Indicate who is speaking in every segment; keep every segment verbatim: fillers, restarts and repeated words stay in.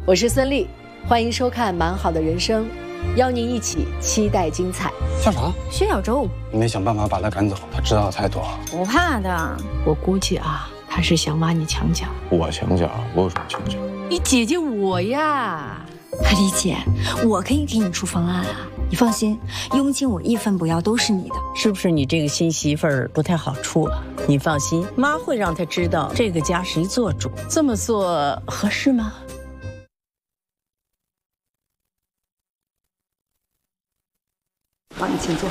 Speaker 1: 我是孙俪，欢迎收看《蛮好的人生》，邀您一起期待精彩。
Speaker 2: 笑啥？
Speaker 3: 薛小周，
Speaker 2: 你得想办法把他赶走，他知道的太多。
Speaker 3: 不怕的，
Speaker 4: 我估计啊，他是想挖你墙角。
Speaker 2: 我墙角？我有什么墙角？
Speaker 4: 你姐姐我呀。
Speaker 3: 李姐，我可以给你出方案啊，你放心，佣金我一分不要，都是你的。
Speaker 4: 是不是你这个新媳妇儿不太好处啊？你放心，妈会让她知道这个家谁做主，这么做合适吗？
Speaker 3: 帮你请坐。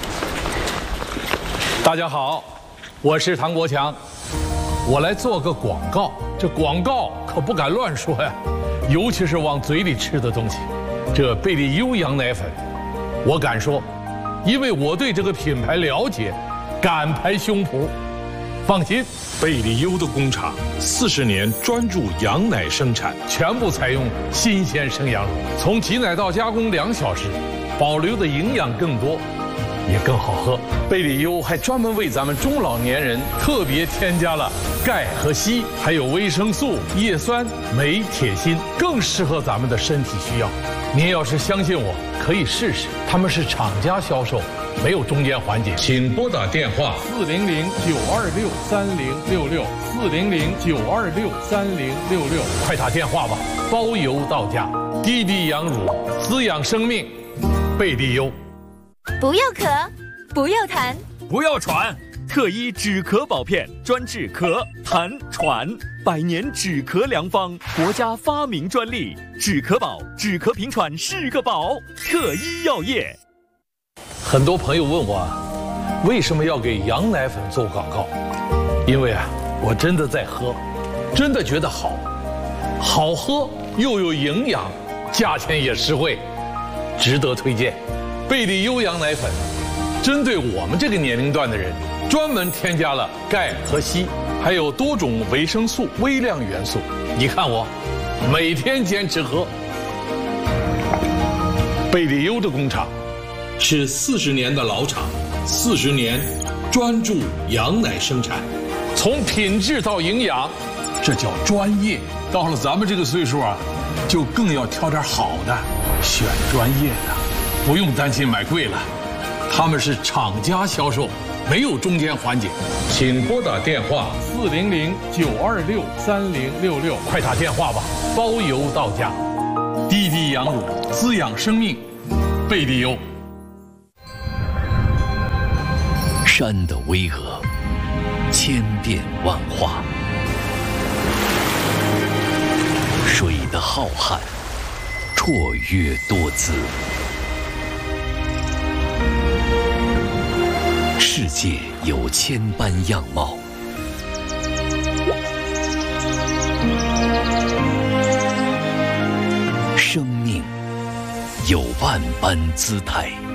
Speaker 5: 大家好，我是唐国强，我来做个广告。这广告可不敢乱说呀，尤其是往嘴里吃的东西。这贝利优羊奶粉，我敢说，因为我对这个品牌了解，敢拍胸脯。放心，
Speaker 6: 贝利优的工厂四十年专注羊奶生产，
Speaker 5: 全部采用新鲜生羊乳，从挤奶到加工两小时，保留的营养更多，也更好喝。贝利优还专门为咱们中老年人特别添加了钙和硒，还有维生素、叶酸、镁、铁、锌，更适合咱们的身体需要。您要是相信我，可以试试。他们是厂家销售，没有中间环节。请拨打电话四零零九二六三零六六四零零九二六三零六六，快打电话吧，包邮到家。滴滴羊乳，滋养生命。贝利优。
Speaker 7: 不要咳，不要痰，
Speaker 8: 不要喘，特医止咳宝片专治咳、痰、喘，百年止咳良方，国家发明专利，止咳宝，止咳平喘是个宝，特医药业。
Speaker 5: 很多朋友问我，为什么要给羊奶粉做广告？因为啊，我真的在喝，真的觉得好，好喝又有营养，价钱也实惠，值得推荐。贝利优羊奶粉，针对我们这个年龄段的人，专门添加了钙和硒，还有多种维生素、微量元素。你看我，每天坚持喝。贝利优的工厂是四十年的老厂，四十年专注羊奶生产，从品质到营养，这叫专业。到了咱们这个岁数啊，就更要挑点好的，选专业的。不用担心买贵了，他们是厂家销售，没有中间环节。请拨打电话四零零九二六三零六六，快打电话吧，包邮到家。滴滴羊乳，滋养生命，贝利优。
Speaker 9: 山的巍峨，千变万化；水的浩瀚，绰约多姿。世界有千般样貌，生命有万般姿态。